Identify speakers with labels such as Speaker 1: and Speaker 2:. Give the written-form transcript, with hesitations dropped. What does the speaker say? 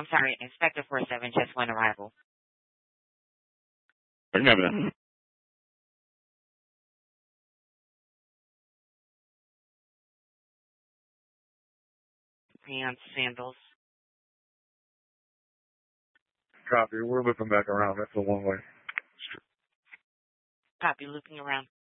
Speaker 1: I'm sorry, Inspector 47, just one arrival.
Speaker 2: Remember.
Speaker 1: Pants, sandals.
Speaker 3: Copy. We're looping back around. That's a one-way.
Speaker 1: Copy, looping around.